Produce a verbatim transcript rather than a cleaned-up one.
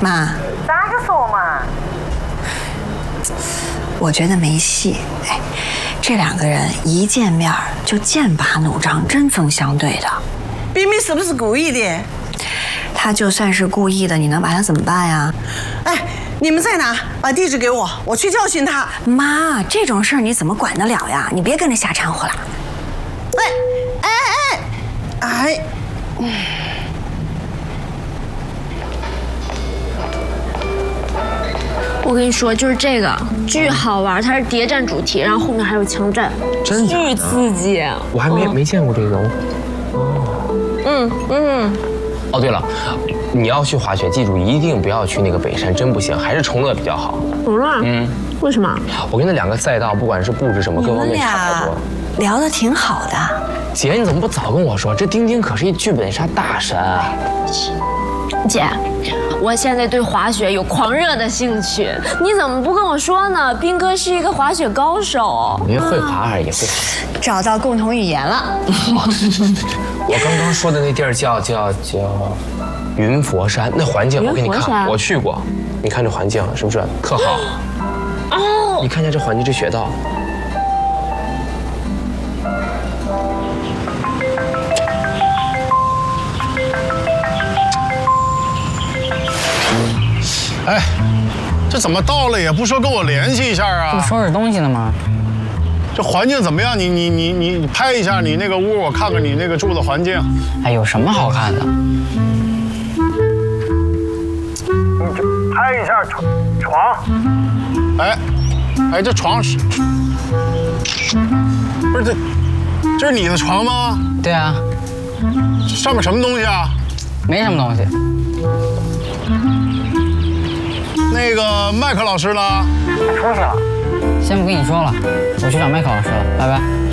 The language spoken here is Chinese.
妈， 咋个说嘛？ 我觉得没戏。哎，这两个人一见面就剑拔弩张，针锋相对的。 冰冰是不是故意的？ 他就算是故意的，你能把他怎么办呀？ 哎，你们在哪？把地址给我，我去教训他。 妈，这种事儿你怎么管得了呀？你别跟着瞎掺和了。 哎哎哎哎！嗯。 我跟你说，就是这个巨好玩，它是谍战主题，然后后面还有枪战， 真的巨刺激。 我还没、嗯、没见过这种。 哦，嗯嗯。 哦，对了，你要去滑雪，记住一定不要去那个北山，真不行，还是崇乐比较好。 崇乐？嗯，为什么？ 我跟那两个赛道，不管是布置什么，各方面差太多。 聊得挺好的。 姐，你怎么不早跟我说？这丁丁可是一剧本杀大神。 姐，我现在对滑雪有狂热的兴趣，你怎么不跟我说呢？斌哥是一个滑雪高手， 因为会滑而已，会滑。 找到共同语言了。 我刚刚说的那地儿叫叫叫云佛山，那环境我给你看，我去过，你看这环境是不是特好？哦，你看一下这环境，这雪道。 哎，这怎么到了也不说跟我联系一下啊？ 这不收拾东西呢吗？ 这环境怎么样？你你你你你拍一下你那个屋，我看看你那个住的环境。 哎，有什么好看的？ 你这拍一下床床。哎，哎，这床是不是这这是你的床吗？ 对啊。 这上面什么东西啊？ 没什么东西。 那个麦克老师呢？ 出去了。先不跟你说了，我去找麦克老师了，拜拜。